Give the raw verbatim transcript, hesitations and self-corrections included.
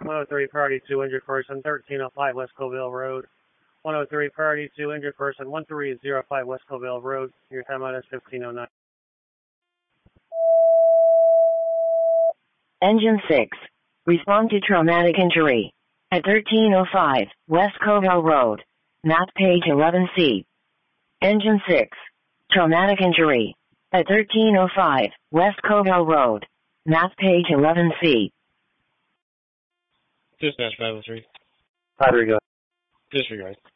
one oh three, priority two, injured person, thirteen oh five West Coville Road. one oh three, priority two, injured person, one three oh five West Coville Road. Your time out is fifteen oh nine. Engine six. Respond to traumatic injury. At thirteen oh five West Coville Road. Map page eleven C. Engine six. Traumatic injury. At thirteen oh five West Coville Road. Map page eleven C. Dispatch five oh three. Rodrigo. Disregard.